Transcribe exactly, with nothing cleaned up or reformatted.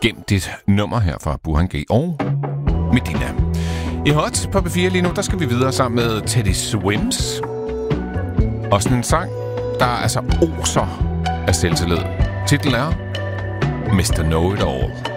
gemt dit nummer her fra Burhan G og Medina. I Hot på B fire lige nu, der skal vi videre sammen med Teddy Swims. Og sådan en sang, der altså oser af selvtillid. Titlen er mister Know It All.